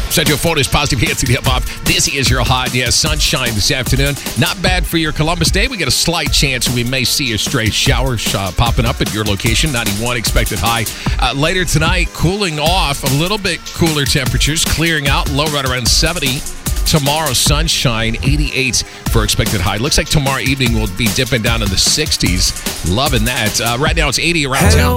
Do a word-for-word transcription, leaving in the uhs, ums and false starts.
Central Florida's positive hits to hip hop. This is your hot. Yeah, sunshine this afternoon. Not bad for your Columbus Day. We got a slight chance we may see a stray shower uh, popping up at your location. ninety-one expected high. Uh, later tonight, cooling off. A little bit cooler temperatures. Clearing out. Low right around seventy. Tomorrow, sunshine, eighty-eight for expected high. Looks like tomorrow evening will be dipping down in the sixties. Loving that. Uh, right now, it's eighty around town.